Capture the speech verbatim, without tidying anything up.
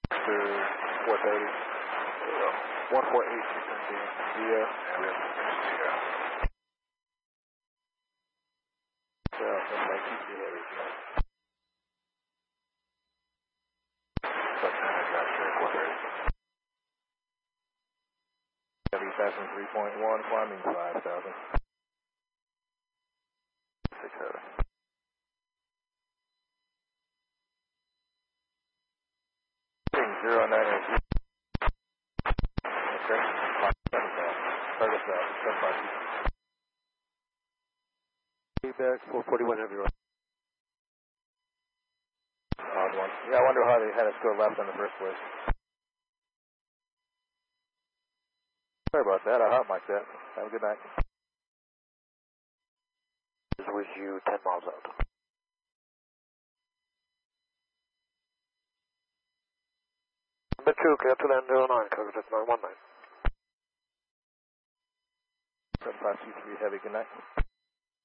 After four thirty. one four eight six zero. Zero. And we have zero. So, that's like Q C heavy. But then I got here four thirty. Heavy passing three point one, climbing five thousand. six seven. Zero nine eight. Okay. Target south. Seven five two. Feedback four forty-one heavy right. Odd one. Yeah, I wonder how they had us go left in the first place. Sorry about that. I hot mic'd that. Have a good night. This was you ten miles out. Number two, clear to land zero nine, coverage at nine one nine. seven five two three heavy, good night.